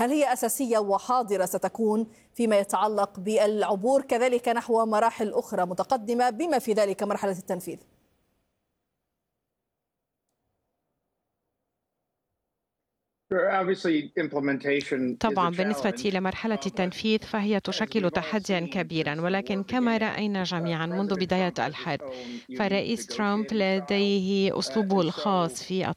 هل هي أساسية وحاضرة ستكون فيما يتعلق بالعبور كذلك نحو مراحل أخرى متقدمة بما في ذلك مرحلة التنفيذ؟ طبعا بالنسبة لمرحلة التنفيذ فهي تشكل تحديا كبيرا، ولكن كما رأينا جميعا منذ بداية الحرب فالرئيس ترامب لديه أسلوبه الخاص في